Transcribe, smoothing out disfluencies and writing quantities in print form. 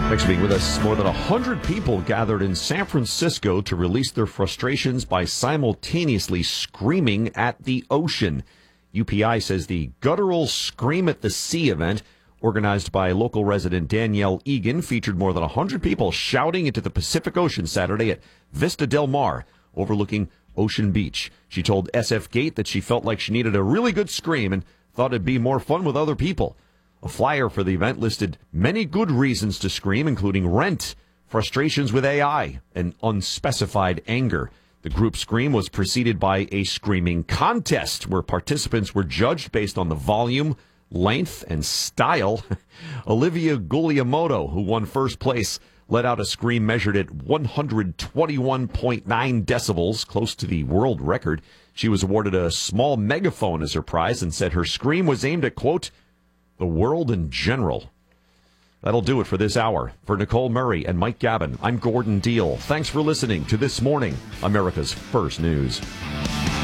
Thanks for being with us. More than 100 people gathered in San Francisco to release their frustrations by simultaneously screaming at the ocean. UPI says the guttural Scream at the Sea event, organized by local resident Danielle Egan, featured more than 100 people shouting into the Pacific Ocean Saturday at Vista Del Mar, overlooking Ocean Beach. She told SF Gate that she felt like she needed a really good scream and thought it'd be more fun with other people. A flyer for the event listed many good reasons to scream, including rent, frustrations with AI, and unspecified anger. The group scream was preceded by a screaming contest where participants were judged based on the volume, length, and style. Olivia Guglielmoto, who won first place, let out a scream measured at 121.9 decibels, close to the world record. She was awarded a small megaphone as her prize and said her scream was aimed at, quote, the world in general. That'll do it for this hour. For Nicole Murray and Mike Gabin, I'm Gordon Deal. Thanks for listening to This Morning, America's First News.